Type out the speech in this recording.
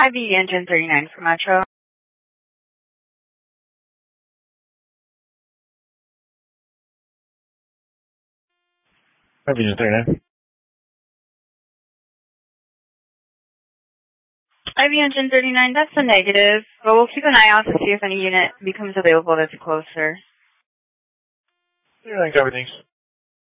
IV engine 39 for Metro. Engine 39. IV engine 39, that's a negative, but we'll keep an eye out to see if any unit becomes available that's closer. 39 cover, thanks.